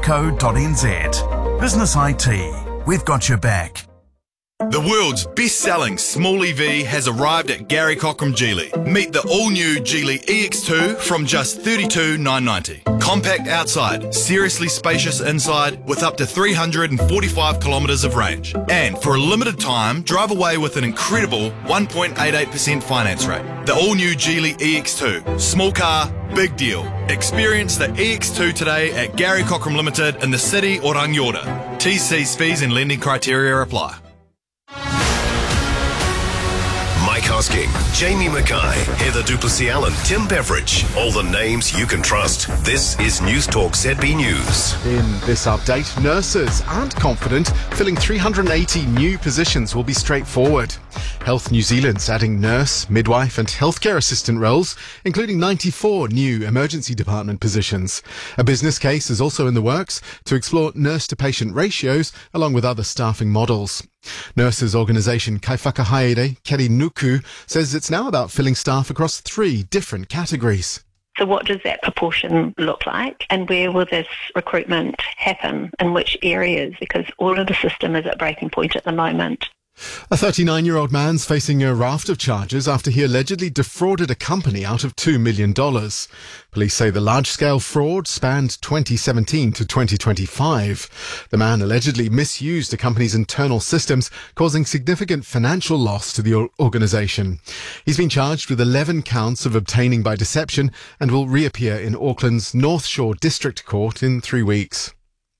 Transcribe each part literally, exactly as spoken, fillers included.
co dot n z. Business I T. We've got your back. The world's best-selling small E V has arrived at Gary Cochrane Geely. Meet the all-new Geely E X two from just thirty-two thousand nine hundred ninety. Compact outside, seriously spacious inside, with up to three hundred forty-five kilometres of range. And for a limited time, drive away with an incredible one point eight eight percent finance rate. The all-new Geely E X two. Small car, big deal. Experience the E X two today at Gary Cochrane Limited in the city or Rangiora. T's, C's, fees and lending criteria apply. Mike Hosking, Jamie Mackay, Heather Duplessis-Allen, Tim Beveridge. All the names you can trust. This is News Talk Z B News. In this update, nurses aren't confident filling three hundred eighty new positions will be straightforward. Health New Zealand's adding nurse, midwife and healthcare assistant roles, including ninety-four new emergency department positions. A business case is also in the works to explore nurse-to-patient ratios along with other staffing models. Nurses organisation Kaiwhakahaere, Keri Nuku, says it's now about filling staff across three different categories. So what does that proportion look like, and where will this recruitment happen, in which areas? Because all of the system is at breaking point at the moment. A thirty-nine-year-old man's facing a raft of charges after he allegedly defrauded a company out of two million dollars. Police say the large-scale fraud spanned twenty seventeen to twenty twenty-five. The man allegedly misused the company's internal systems, causing significant financial loss to the organisation. He's been charged with eleven counts of obtaining by deception and will reappear in Auckland's North Shore District Court in three weeks.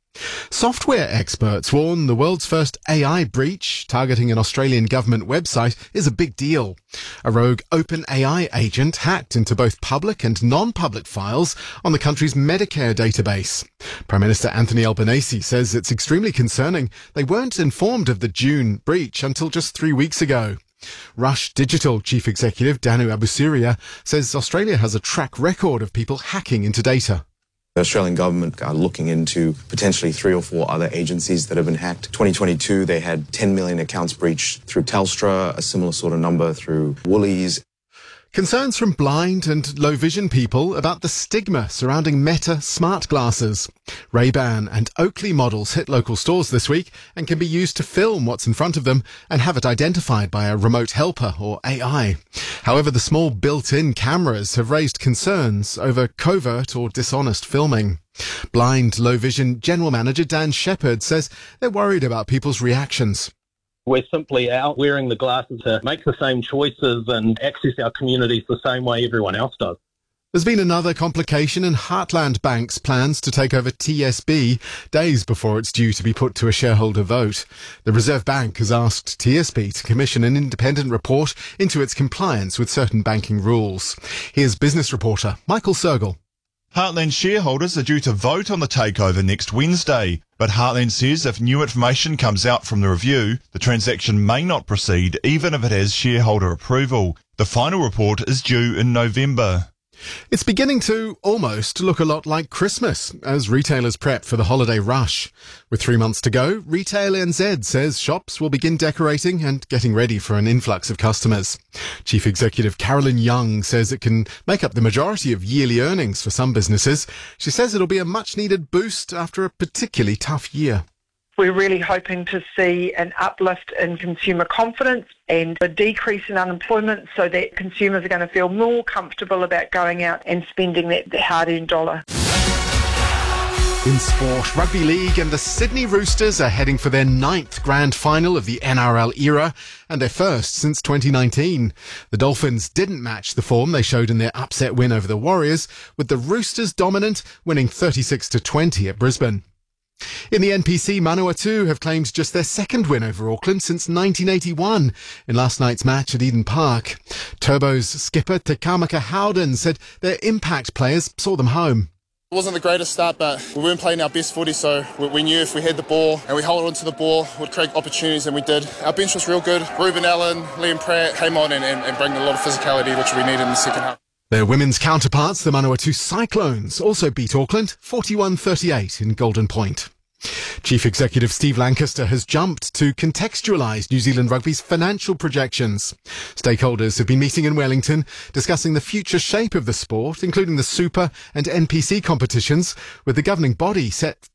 Software experts warn the world's first A I breach targeting an Australian government website is a big deal. A rogue OpenAI agent hacked into both public and non-public files on the country's Medicare database. Prime Minister Anthony Albanese says it's extremely concerning. They weren't informed of the June breach until just three weeks ago. Rush Digital Chief Executive Danu Abusiria says Australia has a track record of people hacking into data. The Australian government are looking into potentially three or four other agencies that have been hacked. twenty twenty-two, they had ten million accounts breached through Telstra, a similar sort of number through Woolies. Concerns from blind and low vision people about the stigma surrounding Meta smart glasses. Ray-Ban and Oakley models hit local stores this week and can be used to film what's in front of them and have it identified by a remote helper or A I. However, the small built-in cameras have raised concerns over covert or dishonest filming. Blind Low Vision General Manager Dan Shepherd says they're worried about people's reactions. We're simply out wearing the glasses to make the same choices and access our communities the same way everyone else does. There's been another complication in Heartland Bank's plans to take over T S B days before it's due to be put to a shareholder vote. The Reserve Bank has asked T S B to commission an independent report into its compliance with certain banking rules. Here's business reporter Michael Sergel. Heartland shareholders are due to vote on the takeover next Wednesday, but Heartland says if new information comes out from the review, the transaction may not proceed even if it has shareholder approval. The final report is due in November. It's beginning to almost look a lot like Christmas as retailers prep for the holiday rush. With three months to go, Retail N Z says shops will begin decorating and getting ready for an influx of customers. Chief Executive Carolyn Young says it can make up the majority of yearly earnings for some businesses. She says it'll be a much-needed boost after a particularly tough year. We're really hoping to see an uplift in consumer confidence and a decrease in unemployment so that consumers are going to feel more comfortable about going out and spending that hard-earned dollar. In sport, Rugby League and the Sydney Roosters are heading for their ninth grand final of the N R L era and their first since twenty nineteen. The Dolphins didn't match the form they showed in their upset win over the Warriors, with the Roosters dominant, winning thirty-six to twenty at Brisbane. In the N P C, Manawatu have claimed just their second win over Auckland since nineteen eighty-one in last night's match at Eden Park. Turbo's skipper Te Kamaka Howden said their impact players saw them home. It wasn't the greatest start, but we weren't playing our best footy, so we knew if we had the ball and we held on to the ball, we'd create opportunities, and we did. Our bench was real good. Ruben Allen, Liam Pratt came on and, and, and bring a lot of physicality, which we needed in the second half. Their women's counterparts, the Manawatu Cyclones, also beat Auckland forty-one thirty-eight in Golden Point. Chief Executive Steve Lancaster has jumped to contextualise New Zealand Rugby's financial projections. Stakeholders have been meeting in Wellington, discussing the future shape of the sport, including the Super and N P C competitions, with the governing body set